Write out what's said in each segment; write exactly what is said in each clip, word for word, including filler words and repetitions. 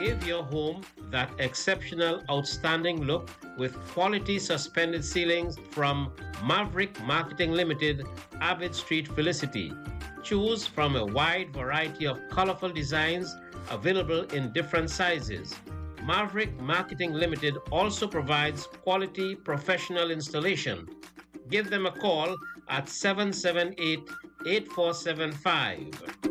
Give your home that exceptional, outstanding look with quality suspended ceilings from Maverick Marketing Limited, Avid Street, Felicity. Choose from a wide variety of colorful designs available in different sizes. Maverick Marketing Limited also provides quality professional installation. Give them a call at seven seven eight, eight four seven five.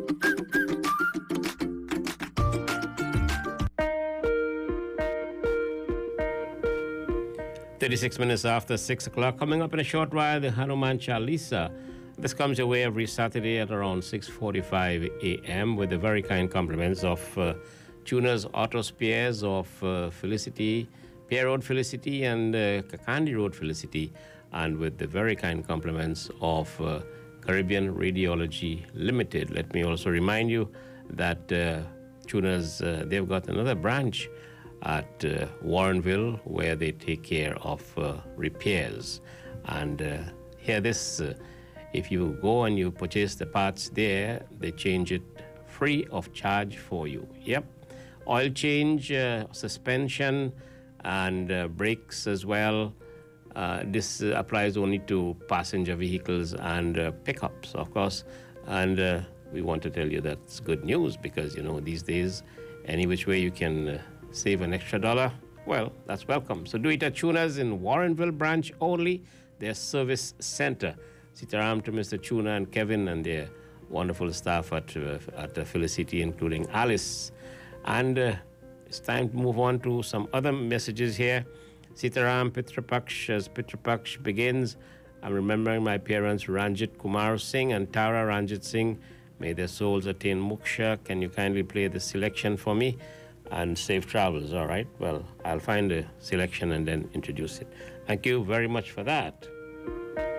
thirty-six minutes after six o'clock. Coming up in a short while, the Hanuman Chalisa. This comes your way every Saturday at around six forty-five a.m. with the very kind compliments of uh, Tuners Auto Spares of uh, Felicity, Pierre Road Felicity, and uh, Kakandi Road Felicity, and with the very kind compliments of uh, Caribbean Radiology Limited. Let me also remind you that uh, Tuners, uh, they've got another branch at uh, Warrenville where they take care of uh, repairs. And uh, hear this, uh, if you go and you purchase the parts there, they change it free of charge for you. Yep. Oil change, uh, suspension, and uh, brakes as well. Uh, this uh, applies only to passenger vehicles and uh, pickups, of course. And uh, we want to tell you that's good news because, you know, these days, any which way you can uh, save an extra dollar, well, that's welcome. So do it at Tunas in Warrenville branch only, their service center. Sitaram to Mister Tuna and Kevin and their wonderful staff at, uh, at the Felicity, including Alice. And uh, it's time to move on to some other messages here. Sitaram Pitrapaksh, as Pitrapaksh begins, I'm remembering my parents Ranjit Kumar Singh and Tara Ranjit Singh. May their souls attain moksha. Can you kindly play the selection for me? And safe travels, all right? Well, I'll find a selection and then introduce it. Thank you very much for that.